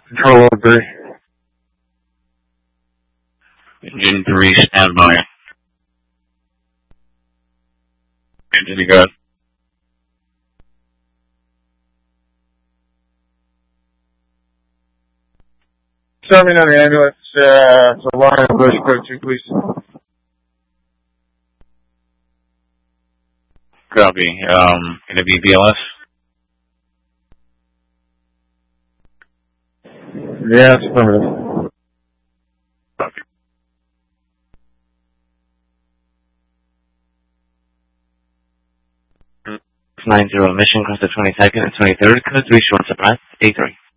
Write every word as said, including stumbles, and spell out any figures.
Control over three. Engine three, stand by. Engine good. Serving on the ambulance, uh, so line of Bush, code two, please. Copy. Um, gonna be B L S? Yeah, it's affirmative. Copy. nine zero mission across the twenty-second and twenty-third, code three short surprise, A three.